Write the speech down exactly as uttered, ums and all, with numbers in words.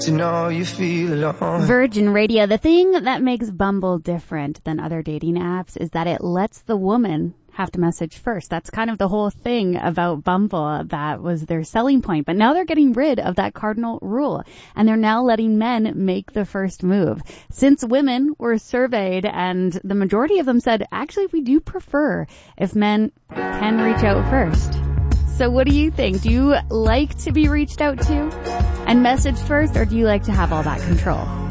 To know you feel alone. Virgin Radio. The thing that makes Bumble different than other dating apps is that it lets the woman have to message first. That's kind of the whole thing about Bumble. That was their selling point. But now they're getting rid of that cardinal rule, and they're now letting men make the first move. Since women were surveyed, and the majority of them said, actually, we do prefer if men can reach out first. So what do you think? Do you like to be reached out to and messaged first, or do you like to have all that control?